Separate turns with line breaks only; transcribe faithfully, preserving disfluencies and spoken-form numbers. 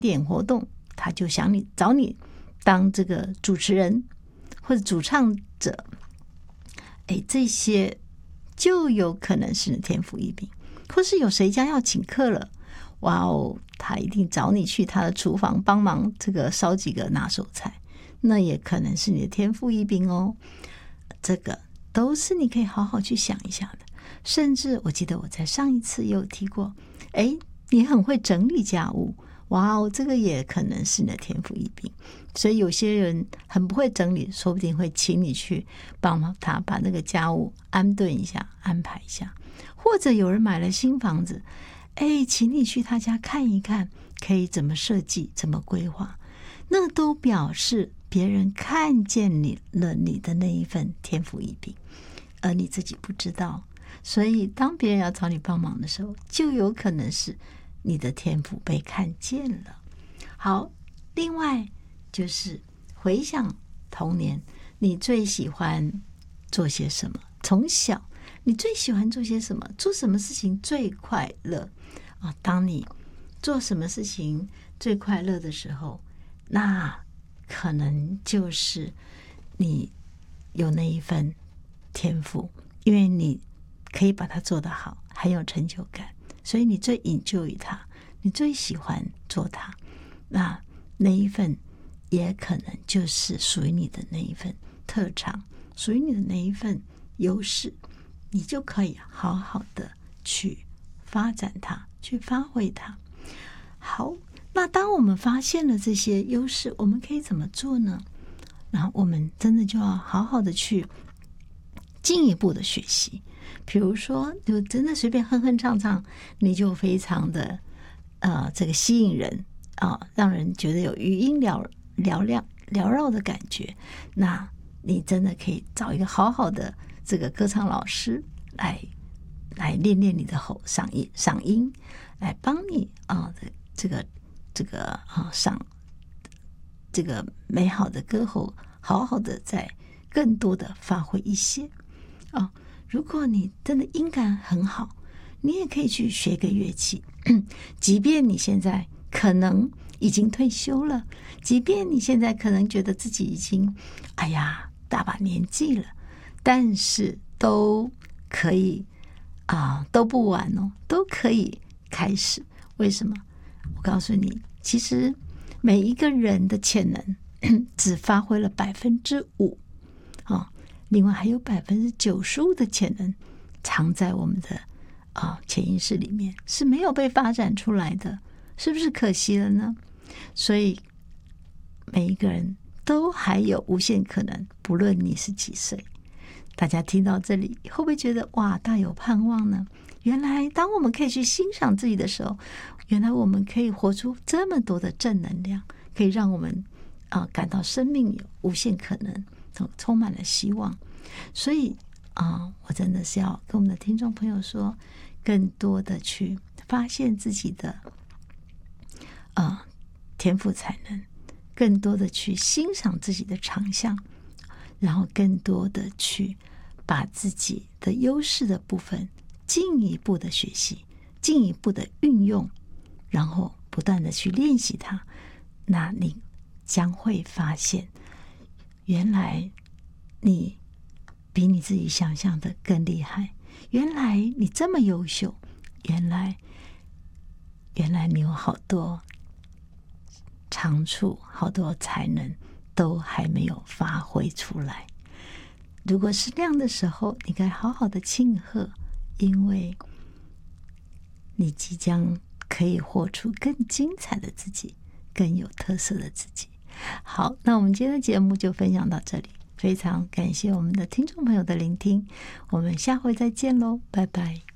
点活动，他就想你找你当这个主持人或者主唱者，哎，这些就有可能是天赋异禀。或是有谁家要请客了，哇哦，他一定找你去他的厨房帮忙这个烧几个拿手菜，那也可能是你的天赋异禀哦。这个都是你可以好好去想一下的。甚至我记得我在上一次也有提过，哎，你很会整理家务，哇哦，这个也可能是你的天赋异禀。所以有些人很不会整理，说不定会请你去帮忙他把那个家务安顿一下，安排一下。或者有人买了新房子，哎，请你去他家看一看，可以怎么设计，怎么规划，那都表示别人看见你了你的那一份天赋异禀，而你自己不知道。所以当别人要找你帮忙的时候，就有可能是你的天赋被看见了。好，另外就是回想童年，你最喜欢做些什么？从小你最喜欢做些什么？做什么事情最快乐啊？当你做什么事情最快乐的时候，那可能就是你有那一份天赋，因为你可以把它做得好，很有成就感，所以你最 enjoy 它，你最喜欢做它。那那一份也可能就是属于你的那一份特长，属于你的那一份优势，你就可以好好的去发展它，去发挥它。好，那当我们发现了这些优势，我们可以怎么做呢？然后我们真的就要好好的去进一步的学习。比如说就真的随便哼哼唱唱，你就非常的呃这个吸引人啊、呃，让人觉得有余音缭缭绕缭绕的感觉。那你真的可以找一个好好的这个歌唱老师来来练练你的喉嗓音嗓音，来帮你啊、呃、这个这个啊嗓这个美好的歌喉，好好的再更多的发挥一些啊。如果你真的音感很好，你也可以去学个乐器，即便你现在可能已经退休了，即便你现在可能觉得自己已经哎呀大把年纪了，但是都可以啊，都不晚哦，都可以开始。为什么？我告诉你，其实每一个人的潜能只发挥了百分之五啊。另外还有百分之九十五的潜能藏在我们的啊潜意识里面，是没有被发展出来的，是不是可惜了呢？所以每一个人都还有无限可能，不论你是几岁。大家听到这里会不会觉得哇大有盼望呢？原来当我们可以去欣赏自己的时候，原来我们可以活出这么多的正能量，可以让我们啊感到生命有无限可能，充满了希望。所以啊，我真的是要跟我们的听众朋友说，更多的去发现自己的啊天赋才能，更多的去欣赏自己的长项，然后更多的去把自己的优势的部分进一步的学习，进一步的运用，然后不断的去练习它。那你将会发现，原来你比你自己想象的更厉害，原来你这么优秀，原来原来你有好多长处，好多才能都还没有发挥出来。如果是那样的时候，你该好好的庆贺，因为你即将可以活出更精彩的自己，更有特色的自己。好，那我们今天的节目就分享到这里，非常感谢我们的听众朋友的聆听，我们下回再见喽，拜拜。